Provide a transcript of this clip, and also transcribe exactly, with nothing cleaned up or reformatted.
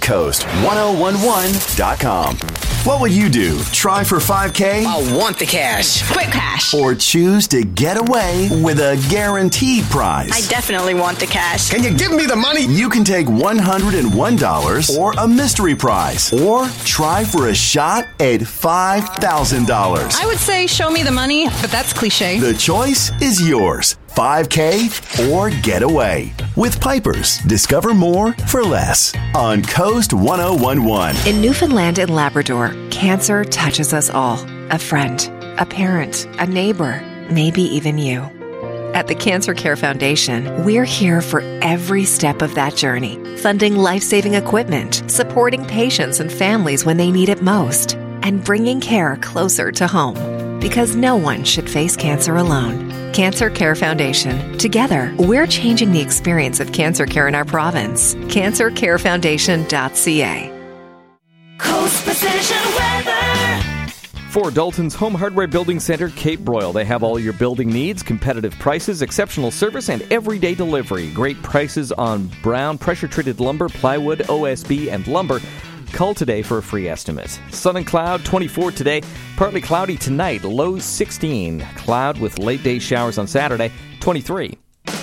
coast ten eleven dot com. What would you do? Try for five K? I want the cash. Quick cash. Or choose to get away with a guaranteed prize? I definitely want the cash. Can you give me the money? You can take one hundred one dollars or a mystery prize. Or try for a shot at five thousand dollars. I would say show me the money, but that's cliche. The choice is yours. five K or get away. With Pipers, discover more for less on Coast ten eleven. In Newfoundland and Labrador, cancer touches us all. A friend, a parent, a neighbor, maybe even you. At the Cancer Care Foundation, we're here for every step of that journey, funding life-saving equipment, supporting patients and families when they need it most, and bringing care closer to home. Because no one should face cancer alone. Cancer Care Foundation. Together, we're changing the experience of cancer care in our province. cancer care foundation dot c a. Coast Precision Weather. For Dalton's Home Hardware Building Center, Cape Broyle. They have all your building needs, competitive prices, exceptional service, and everyday delivery. Great prices on brown, pressure-treated lumber, plywood, O S B, and lumber. Call today for a free estimate. Sun and cloud, twenty-four today. Partly cloudy tonight, low sixteen. Cloud with late day showers on Saturday, twenty-three.